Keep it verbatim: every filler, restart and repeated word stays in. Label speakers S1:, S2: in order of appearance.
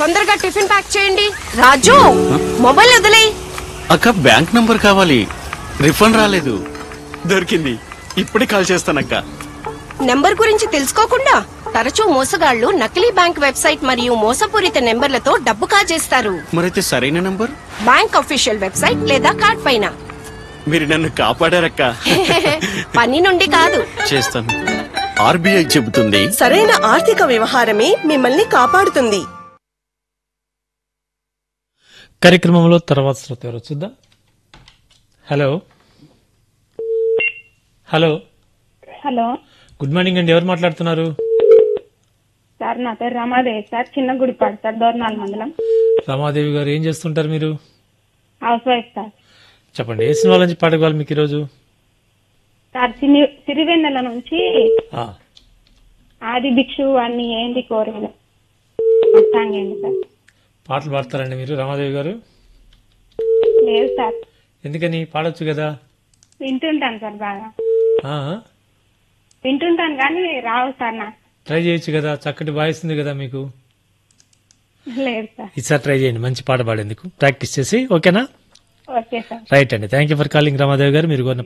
S1: తొందరగా tiffin pack చేయండి. రాజు mobile వదిలేయ్.
S2: అక్క బ్యాంక్ నంబర్ కావాలి, రిఫండ్ రాలేదు. దొరికింది, ఇప్పుడే కాల్ చేస్తానక్క.
S1: నెంబర్ గురించి తెలుసుకోకుండా తరచూ మోసగాళ్లు నకిలీ బ్యాంక్ వెబ్సైట్ మరియు మోసపూరిత నెంబర్లతో డబ్బు కాజేస్తారు.
S2: మరైతే సరైన నంబర్
S1: బ్యాంక్ అఫీషియల్ వెబ్సైట్ లేదా కార్డ్ పైన.
S2: మీరు నన్ను కాపాడారక్క.
S1: పని నుండి కాదు.
S2: చేస్తాను. ఆర్బీఐ చెబుతుంది,
S3: సరైన ఆర్థిక వ్యవహారమే మిమ్మల్ని కాపాడుతుంది.
S4: కార్యక్రమంలో తర్వాత శ్రోత ఎవరో చూద్దాం. Hello hello
S5: hello,
S4: good morning అండి. ఎవరు మాట్లాడుతున్నారు?
S5: సార్ నా పేరు రమాదేవి సార్, చిన్న గుడిపాడు సార్, దోర్నాల్ మండలం.
S4: రమాదేవి గారు, ఏం చేస్తుంటారు మీరు?
S5: House wife sir.
S4: చెప్పండి, ఏ సినిమాల నుంచి పాట కావాలి మీకు ఈరోజు?
S5: సార్ సిరి సిరివెన్నెల నుంచి
S4: ఆ,
S5: ఆది భిక్షు అన్ని ఏంది కోరేలు సాంగ్ ఏంటి సార్?
S4: పాటలు పాడతారండి మీరు రమాదేవి గారు?
S5: లేదు సార్,
S4: ఎందుకని? పాడొచ్చు కదా.
S5: వింటుంటాను సార్, బాగా
S4: ఆ,
S5: వింటుంటాను కానీ రావు సార్ నాకు.
S4: ట్రై చేయొచ్చు కదా, చక్కటి వాయిస్ ఉంది కదా మీకు.
S5: లేదు సార్.
S4: ఈసారి ట్రై చేయండి, మంచి పాట పాడేందుకు ప్రాక్టీస్ చేసి. ఓకేనా?
S5: Okay sir.
S4: రైట్ అండి, thank you for calling Ramadevi గారు. మీరు